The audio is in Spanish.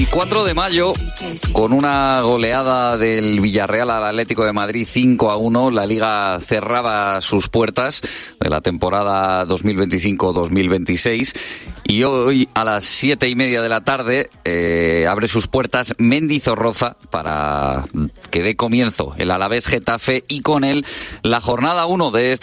El 4 de mayo, con una goleada del Villarreal al Atlético de Madrid 5-1, la Liga cerraba sus puertas de la temporada 2025-2026 y hoy a las 7:30 de la tarde abre sus puertas Mendizorroza para que dé comienzo el Alavés Getafe y con él la jornada 1 de